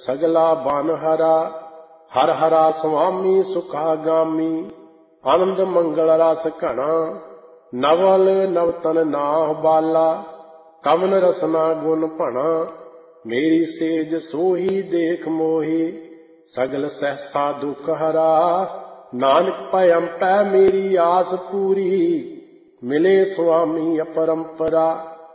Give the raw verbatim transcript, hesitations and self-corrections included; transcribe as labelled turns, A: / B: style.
A: सगला बन हरा। हर हरा स्वामी सुखागामी, आनंद मंगल रस घना। नवल नवतन नाह बाला, कवन रसना गुण भना। मेरी सेज सोही देख मोही, सगल सहसा दुख हरा। नानक भयम पै मेरी आस पूरी, मिले स्वामी अपरंपरा।